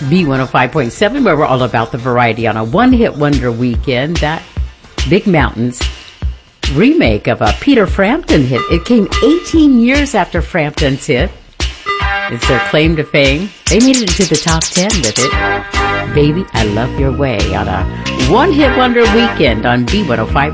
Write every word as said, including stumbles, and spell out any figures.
B one oh five point seven, where we're all about the variety on a one-hit wonder weekend. That Big Mountains remake of a Peter Frampton hit. It came eighteen years after Frampton's hit. It's their claim to fame. They made it into the top ten with it. Baby, I Love Your Way on a one-hit wonder weekend on B one oh five.